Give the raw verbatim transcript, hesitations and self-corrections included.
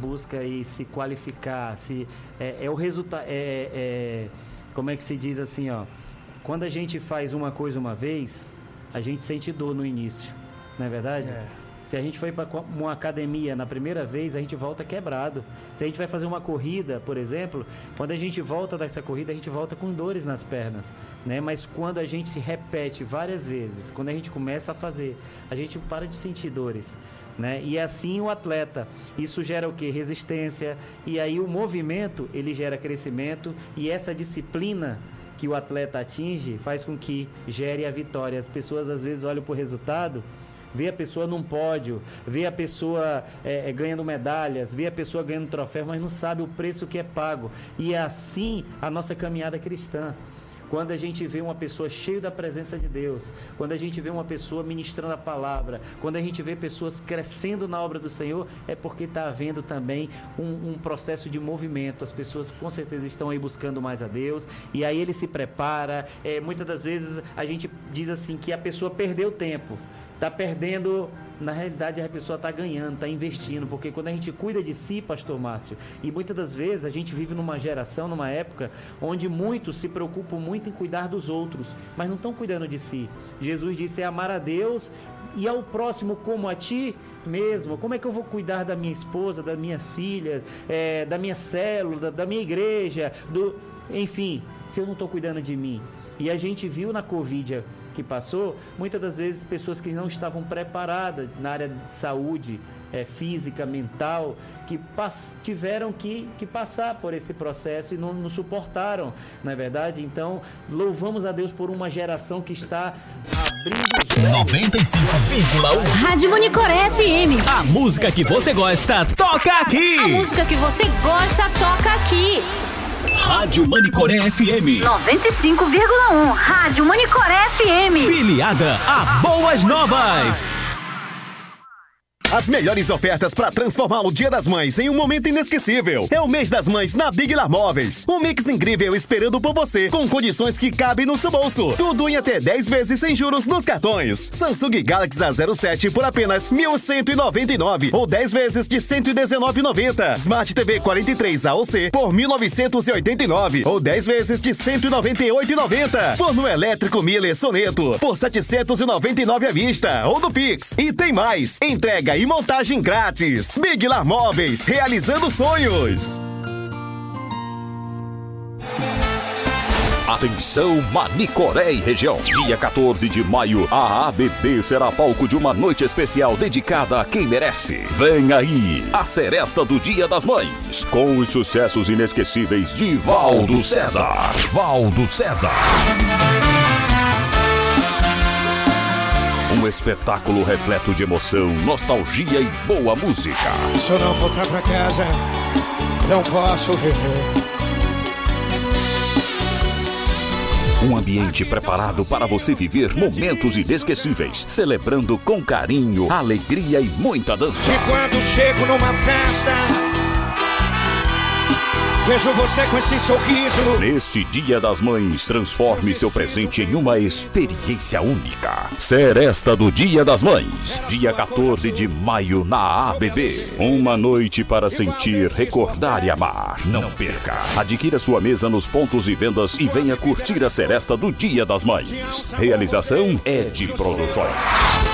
busca aí se qualificar, se, é, é o resultado, é, é, como é que se diz assim, ó, quando a gente faz uma coisa uma vez, a gente sente dor no início, não é verdade? É. Se a gente foi para uma academia na primeira vez, a gente volta quebrado. Se a gente vai fazer uma corrida, por exemplo, quando a gente volta dessa corrida, a gente volta com dores nas pernas, né? Mas quando a gente se repete várias vezes, quando a gente começa a fazer, a gente para de sentir dores, né? E assim o atleta, isso gera o quê? Resistência, e aí o movimento, ele gera crescimento, e essa disciplina que o atleta atinge faz com que gere a vitória. As pessoas às vezes olham para o resultado, vê a pessoa num pódio, vê a pessoa é, é, ganhando medalhas, vê a pessoa ganhando troféu, mas não sabe o preço que é pago. E é assim a nossa caminhada cristã. Quando a gente vê uma pessoa cheia da presença de Deus, quando a gente vê uma pessoa ministrando a palavra, quando a gente vê pessoas crescendo na obra do Senhor, é porque está havendo também um, um processo de movimento. As pessoas com certeza estão aí buscando mais a Deus, e aí ele se prepara. É, muitas das vezes a gente diz assim que a pessoa perdeu tempo. Está perdendo, na realidade a pessoa está ganhando, está investindo, porque quando a gente cuida de si, pastor Márcio, e muitas das vezes a gente vive numa geração, numa época, onde muitos se preocupam muito em cuidar dos outros, mas não estão cuidando de si. Jesus disse, é amar a Deus e ao próximo como a ti mesmo. Como é que eu vou cuidar da minha esposa, das minhas filhas, é, da minha célula, da, da minha igreja, do... enfim, se eu não estou cuidando de mim? E a gente viu na Covid que passou, muitas das vezes pessoas que não estavam preparadas na área de saúde é, física, mental, que pass- tiveram que, que passar por esse processo e não, não suportaram, não é verdade? Então, louvamos a Deus por uma geração que está abrindo... noventa e cinco vírgula um Rádio Monicoré F M. A música que você gosta, toca aqui! A música que você gosta, toca aqui! Rádio Monicoré F M noventa e cinco vírgula um. Rádio Monicoré F M. Filiada a Boas Novas. As melhores ofertas para transformar o Dia das Mães em um momento inesquecível. É o mês das mães na Big Lar Móveis. Um mix incrível esperando por você, com condições que cabem no seu bolso. Tudo em até dez vezes sem juros nos cartões. Samsung Galaxy A zero sete por apenas mil cento e noventa e nove ou dez vezes de cento e dezenove reais e noventa centavos. Smart T V quarenta e três A O C por mil novecentos e oitenta e nove ou dez vezes de cento e noventa e oito reais e noventa centavos. Forno elétrico Miele Soneto por setecentos e noventa e nove reais à vista ou no Pix. E tem mais, entrega e montagem grátis. Big Lar Móveis, realizando sonhos. Atenção, Manicoré e região. Dia quatorze de maio, a A B B será palco de uma noite especial dedicada a quem merece. Vem aí, a seresta do Dia das Mães, com os sucessos inesquecíveis de Valdo César. Valdo César. Um espetáculo repleto de emoção, nostalgia e boa música. Se eu não voltar pra casa, não posso viver. Um ambiente preparado para você viver momentos inesquecíveis, celebrando com carinho, alegria e muita dança. E quando chego numa festa, vejo você com esse sorriso. Neste Dia das Mães, transforme seu presente em uma experiência única. Seresta do Dia das Mães, dia quatorze de maio na A B B. Uma noite para sentir, recordar e amar. Não perca. Adquira sua mesa nos pontos de vendas e venha curtir a seresta do Dia das Mães. Realização Ed Produções.